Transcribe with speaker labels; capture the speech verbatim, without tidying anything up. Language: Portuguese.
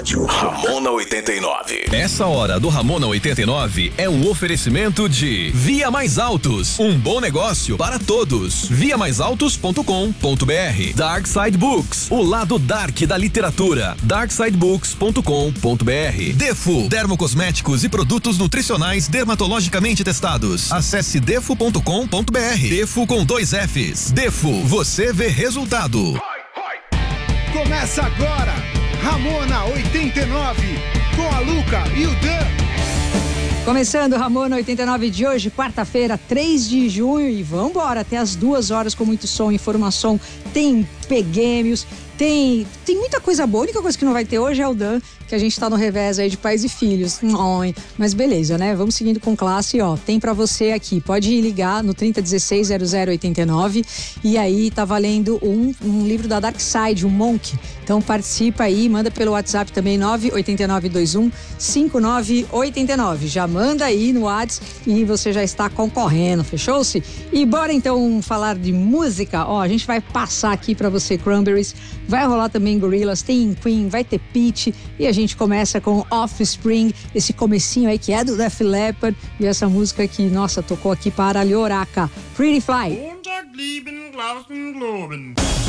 Speaker 1: rádio Ramona oitenta e nove.
Speaker 2: Essa hora do Ramona oitenta e nove é um oferecimento de Via Mais Altos, um bom negócio para todos. via mais altos ponto com ponto br. Dark Side Books, o lado dark da literatura. dark side books ponto com ponto br. Defo, dermocosméticos e produtos nutricionais dermatologicamente testados. Acesse defo ponto com ponto br. Defo com dois Fs. Defo, você vê resultado.
Speaker 3: Começa agora, Ramona oitenta e nove, com a Luca e o Dan.
Speaker 4: Começando o Ramona oitenta e nove de hoje, quarta-feira, três de junho, e vambora até as duas horas com muito som, informação, tem peguêmios, tem, tem muita coisa boa. A única coisa que não vai ter hoje é o Dan, que a gente tá no revés aí de pais e filhos. Ai, mas beleza, né? Vamos seguindo com classe, ó. Tem pra você aqui, pode ligar no trinta dezesseis zero zero oitenta e nove, e aí tá valendo um, um livro da Dark Side, um Monk. Então participa aí, manda pelo WhatsApp também, nove oito nove dois um cinco nove oito nove. Já manda aí no WhatsApp e você já está concorrendo, fechou-se? E bora então falar de música. Ó, a gente vai passar aqui pra você Cranberries, vai rolar também Gorillaz, tem Queen, vai ter Pitty, e a gente começa com Offspring, esse comecinho aí que é do Def Leppard, e essa música que, nossa, tocou aqui para Lloraca, Pretty Fly.